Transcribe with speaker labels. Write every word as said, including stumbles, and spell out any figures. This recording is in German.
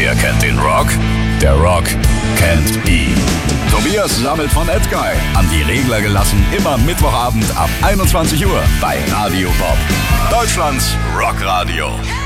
Speaker 1: Wer kennt den Rock? Der Rock kennt ihn. Tobias sammelt von Edguy. An die Regler gelassen, immer Mittwochabend ab einundzwanzig Uhr bei Radio Bob. Deutschlands Rockradio.